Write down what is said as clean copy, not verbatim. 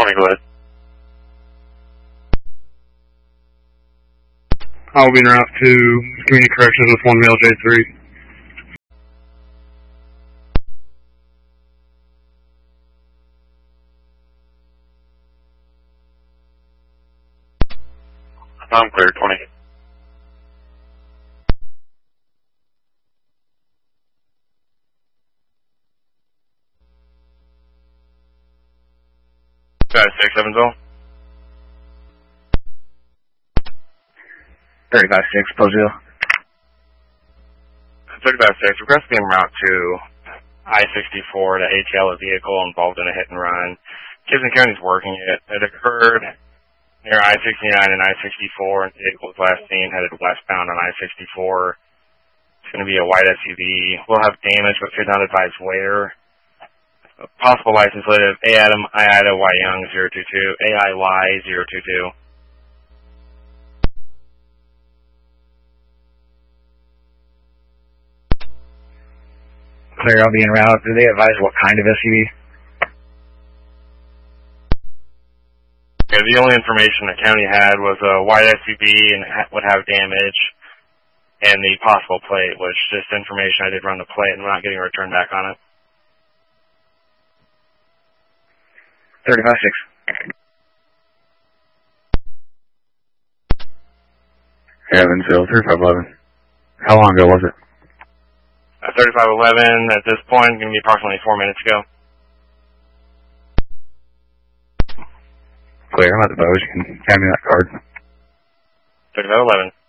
20, go ahead. I'll be en route to Community Corrections with 1 male J3. I'm clear, 20. Got 6-7 zone. 35-6, Poseville. 35-6, requesting en route to I-64 to ATL a vehicle involved in a hit and run. Gibson County's working it. It occurred near I-69 and I-64, and the vehicle was last seen headed westbound on I-64. It's going to be a white SUV. We'll have damage, but could not advise where. Possible license plate of A Adam, I Ida, Y Young 022, AIY 022. Clear, I'll be en route. Did they advise what kind of SUV? Yeah, the only information the county had was a white SUV and would have damage, and the possible plate was just information. I did run the plate, and we're not getting a return back on it. 35-6. Evansville, 3511. How long ago was it? 3511 at this point, going to be approximately 4 minutes ago. Clear, I'm at the boat. You can hand me that card. 3511.